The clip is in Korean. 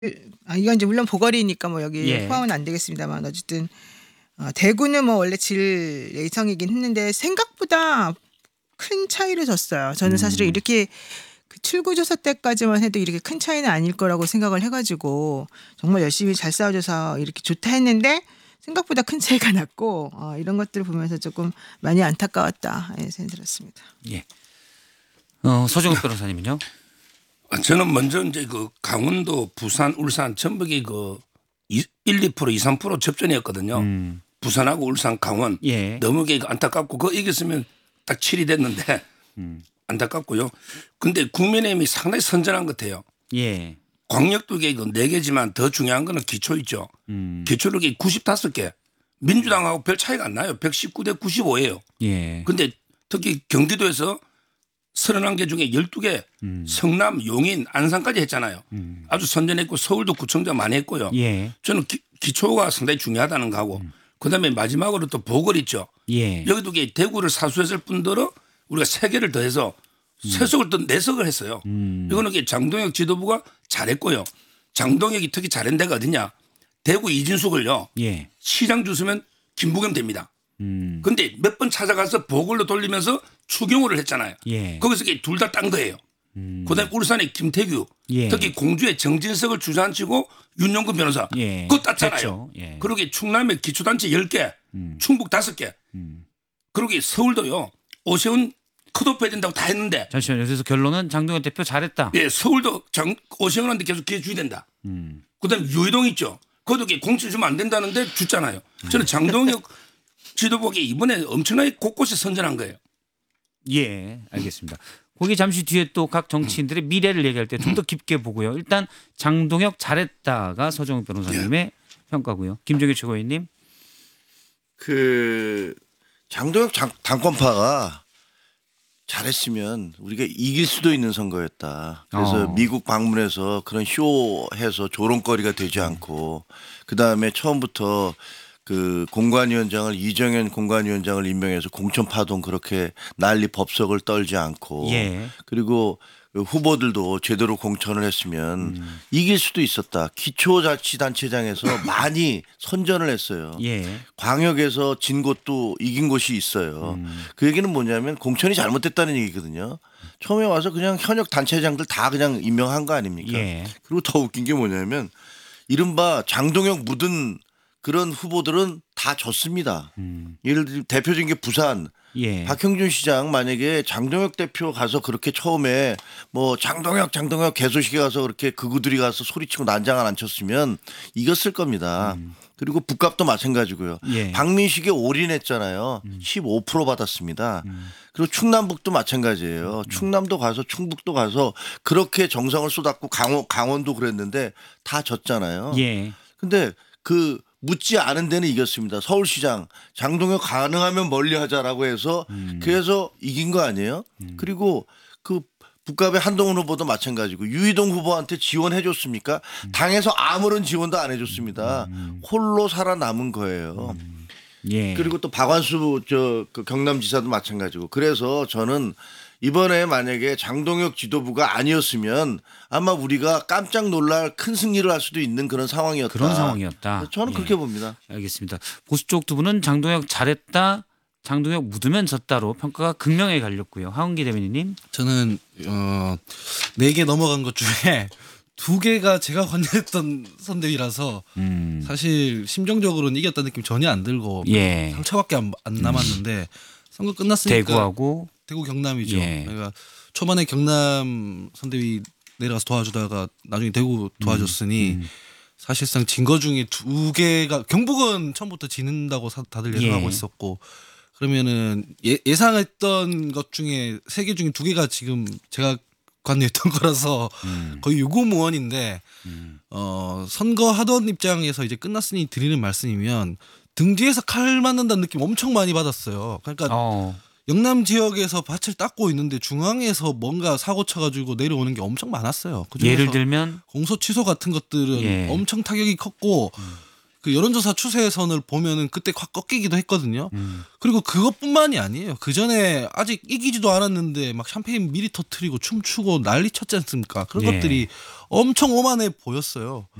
이건 이제 물론 보궐이니까 뭐 여기 예. 포함은 안 되겠습니다만 어쨌든 대구는 뭐 원래 질 예상이긴 했는데 생각보다 큰 차이를 졌어요. 저는 사실은 이렇게 그 출구조사 때까지만 해도 이렇게 큰 차이는 아닐 거라고 생각을 해가지고 정말 열심히 잘 싸워줘서 이렇게 좋다 했는데 생각보다 큰 차이가 났고 이런 것들을 보면서 조금 많이 안타까웠다 생각이 들었습니다. 예. 서정욱 변호사님은요? 저는 먼저 이제 그 강원도, 부산, 울산 전북이 그 1, 2%, 2, 3% 접전이었거든요. 부산하고 울산, 강원 예. 너무 안타깝고 그거 이겼으면 딱 7이 됐는데 안타깝고요. 근데 국민의힘이 상당히 선전한 것 같아요. 예. 광역도 이거 4개지만 더 중요한 거는 기초 있죠. 기초력이 95개. 민주당하고 별 차이가 안 나요. 119대 95예요. 예. 근데 특히 경기도에서 31개 중에 12개 성남, 용인, 안산까지 했잖아요. 아주 선전했고 서울도 구청장 많이 했고요. 예. 저는 기초가 상당히 중요하다는 거하고 그다음에 마지막으로 또 보궐 있죠. 예. 여기도 대구를 사수했을 뿐더러 우리가 3개를 더해서 세석을 또 4석을 했어요. 이거는 장동혁 지도부가 잘했고요. 장동혁이 특히 잘한 데가 어디냐. 대구 이진숙을요. 예. 시장 주시면 김부겸 됩니다. 근데 몇 번 찾아가서 보궐로 돌리면서 추경호를 했잖아요. 예. 거기서 둘 다 딴 거예요. 그다음에 울산의 김태규, 예. 특히 공주의 정진석을 주저앉히고 윤영근 변호사 예. 그거 땄잖아요. 됐죠. 예. 그러게 충남의 기초단체 10개, 충북 5개. 그러게 서울도요. 오세훈 컷오프 해야 된다고 다 했는데. 잠시만요. 그래서 결론은 장동혁 대표 잘했다. 예, 서울도 오세훈한테 계속 기회 줘야 된다. 그다음에 유이동 있죠. 그것도 공천 주면 안 된다는데 줬잖아요. 저는 장동혁 지도부가 이번에 엄청나게 곳곳에 선전한 거예요. 예, 알겠습니다. 거기 잠시 뒤에 또 각 정치인들의 미래를 얘기할 때 좀 더 깊게 보고요. 일단 장동혁 잘했다가 서정욱 변호사님의 평가고요. 김종규 최고위원님. 그 장동혁 당권파가 잘했으면 우리가 이길 수도 있는 선거였다. 그래서 미국 방문해서 그런 쇼해서 조롱거리가 되지 않고 그다음에 처음부터 그 공관위원장을 이정현 공관위원장을 임명해서 공천 파동 그렇게 난리 법석을 떨지 않고 예. 그리고 후보들도 제대로 공천을 했으면 이길 수도 있었다. 기초자치단체장에서 많이 선전을 했어요. 예. 광역에서 진 곳도 이긴 곳이 있어요. 그 얘기는 뭐냐면 공천이 잘못됐다는 얘기거든요. 처음에 와서 그냥 현역 단체장들 다 그냥 임명한 거 아닙니까? 예. 그리고 더 웃긴 게 뭐냐면 이른바 장동혁 묻은 그런 후보들은 다 졌습니다. 예를 들어 대표적인 게 부산. 예. 박형준 시장 만약에 장동혁 대표 가서 그렇게 처음에 뭐 장동혁 개소식에 가서 그렇게 극우들이 가서 소리치고 난장을 안 쳤으면 이겼을 겁니다. 그리고 북값도 마찬가지고요. 예. 박민식에 올인했잖아요. 15% 받았습니다. 그리고 충남북도 마찬가지예요. 충남도 가서 충북도 가서 그렇게 정성을 쏟았고 강원도 그랬는데 다 졌잖아요. 예. 근데 그 묻지 않은 데는 이겼습니다. 서울시장 장동혁 가능하면 멀리하자라고 해서 그래서 이긴 거 아니에요? 그리고 그 북갑의 한동훈 후보도 마찬가지고 유이동 후보한테 지원해 줬습니까? 당에서 아무런 지원도 안 해줬습니다. 홀로 살아남은 거예요. 예. 그리고 또 박완수 그 경남지사도 마찬가지고 그래서 저는 이번에 만약에 장동혁 지도부가 아니었으면 아마 우리가 깜짝 놀랄 큰 승리를 할 수도 있는 그런 상황이었다. 그런 상황이었다. 저는 예. 그렇게 봅니다. 알겠습니다. 보수 쪽 두 분은 장동혁 잘했다, 장동혁 묻으면 졌다로 평가가 극명하게 갈렸고요. 하은기 대변인님. 저는 4개 넘어간 것 중에 2개가 제가 관여했던 선대위라서 사실 심정적으로는 이겼다는 느낌 전혀 안 들고 예. 상처밖에 안 남았는데 선거 끝났으니까 대구하고 대구 경남이죠. 예. 그러니까 초반에 경남 선대위 내려가서 도와주다가 나중에 대구 도와줬으니 사실상 진 거 중에 2개가 경북은 처음부터 지는다고 다들 예상하고 예. 있었고 그러면은 예상했던 것 중에 3개 중에 2개가 지금 제가 관여했던 거라서 거의 유구무원인데 선거하던 입장에서 이제 끝났으니 드리는 말씀이면 등 뒤에서 칼 맞는다는 느낌 엄청 많이 받았어요. 그러니까 영남 지역에서 밭을 닦고 있는데 중앙에서 뭔가 사고 쳐가지고 내려오는 게 엄청 많았어요. 예를 들면 공소 취소 같은 것들은 예. 엄청 타격이 컸고 그 여론조사 추세선을 보면은 그때 확 꺾이기도 했거든요. 그리고 그것뿐만이 아니에요. 그 전에 아직 이기지도 않았는데 막 샴페인 미리 터트리고 춤추고 난리 쳤지 않습니까? 그런 예. 것들이 엄청 오만해 보였어요.